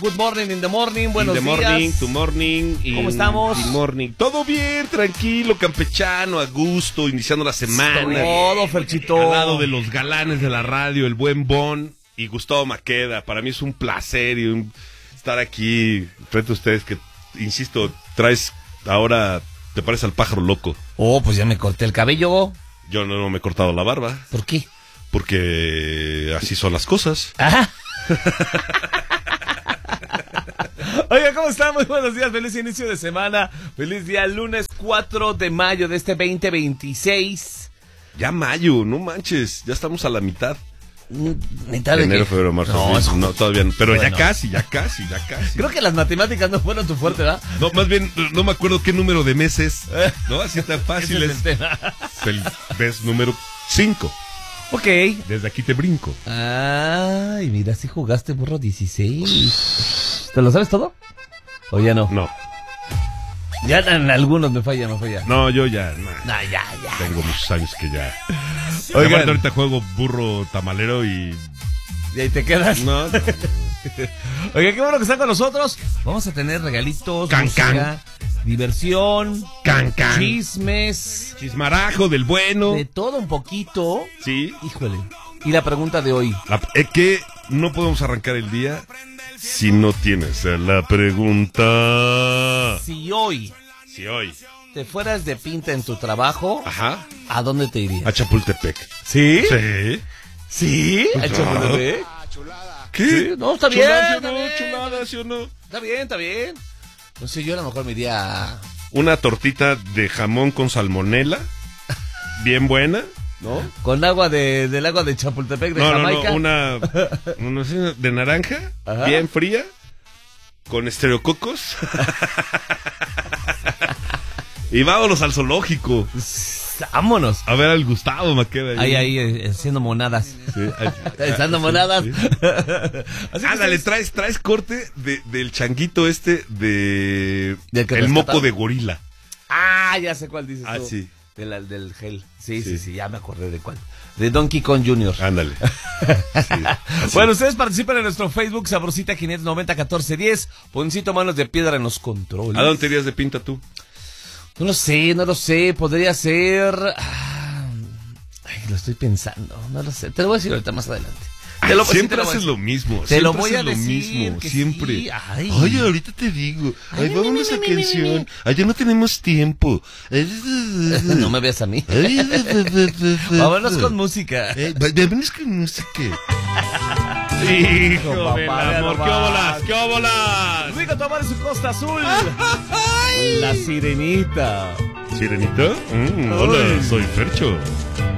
Good morning in the morning, buenos días. Morning, to morning. ¿Cómo estamos? Morning. Todo bien, tranquilo, campechano, a gusto, iniciando la semana. Todo, Ferchito. Al lado de los galanes de la radio, el buen Bon y Gustavo Maqueda. Para mí es un placer estar aquí frente a ustedes que, insisto, ahora te pareces al pájaro loco. Oh, pues ya me corté el cabello. Yo no me he cortado la barba. ¿Por qué? Porque así son las cosas. Ajá. Oiga, ¿cómo están? Muy buenos días, feliz inicio de semana. Feliz día, lunes 4 de mayo de este 2026. Ya mayo, no manches, ya estamos a la mitad. ¿Mitad de enero, qué? febrero, marzo, No, abril. No, todavía no, pero bueno. ya casi. Creo que las matemáticas no fueron tu fuerte, ¿verdad? No, más bien, no me acuerdo qué número de meses, ¿no? Así tan fácil Ese es el tema. el mes número 5. Ok. Desde aquí te brinco. Ay, mira, si jugaste, burro, 16. ¿Te lo sabes todo? ¿O ya no? No, Ya en algunos me falla. no, yo ya, No, ya. tengo muchos años que ya. Oigan. Aparte, ahorita juego burro tamalero y... ¿Y ahí te quedas? No, Oiga, qué bueno que están con nosotros. Vamos a tener regalitos, Can, música, diversión, can. chismes, Chismarajo del bueno. de todo un poquito. Sí. Híjole. Y la pregunta de hoy. Que no podemos arrancar el día si no tienes la pregunta. Si hoy Si hoy. te fueras de pinta en tu trabajo, Ajá. ¿a dónde te irías? A Chapultepec. ¿Sí? Sí. ¿Sí? ¿A Chapultepec? ¿Qué? Sí, no, está bien, Chulada, ¿sí o está no? bien. Chulada, ¿sí o no? Está bien. No sé, yo a lo mejor me iría... Una tortita de jamón con salmonela. Bien buena, ¿no? Con agua del agua de Chapultepec de Jamaica. No, una de naranja, Ajá. bien fría, con estereococos. Y vámonos al zoológico. Vámonos. A ver al Gustavo Maqueda. Ahí, haciendo monadas. Sí, Echando monadas. sí. Así que Ándale, ustedes- traes corte del changuito Del que el rescataron. moco de gorila. Ah, ya sé cuál dices Ah, tú. sí. Del gel. Sí, Sí. ya me acordé de cuál. De Donkey Kong Jr. Ándale. Sí, así. Bueno, ustedes participan en nuestro Facebook, Sabrosita 590-1410. Poncito Manos de Piedra en los controles. ¿A dónde te irías de pinta tú? No lo sé. Podría ser... lo estoy pensando. No lo sé. Te lo voy a decir ahorita más adelante. Siempre haces lo mismo. Te lo siempre voy a haces lo decir mismo, que siempre. sí. Ay. Oye, ahorita te digo. Ay, vámonos a canción. Allá no tenemos tiempo. No me veas a mí. Vámonos con música. Vámonos con música. Hijo del amor, ¡Qué óbolas! Rico tomar en su costa azul. La sirenita. ¿Sirenita? Hola, soy Fercho.